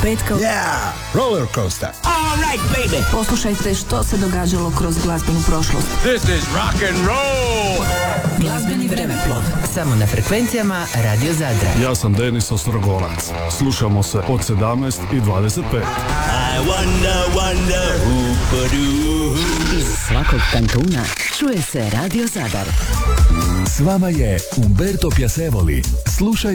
petka. Yeah, roller coaster. All right, baby. Poslušajte što se događalo kroz glazbenu prošlost. This is rock and roll. Glazbeni vremeplov. Samo na frekvencijama Radio Zadra. Ja sam Denis Ostrogonac. Slušamo se od 17 i 25. I wonder who could do. Iz svakog kantuna čuje se Radio Zadar. S vama je Umberto Piacevoli. Slušaj